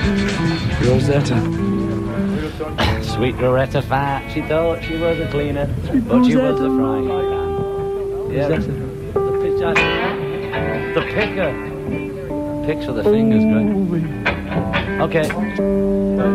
Rosetta. Sweet Rosetta Fat. She thought she was a cleaner, but she was a frying pan. Yeah, the picker. Picks for the fingers, great. Okay.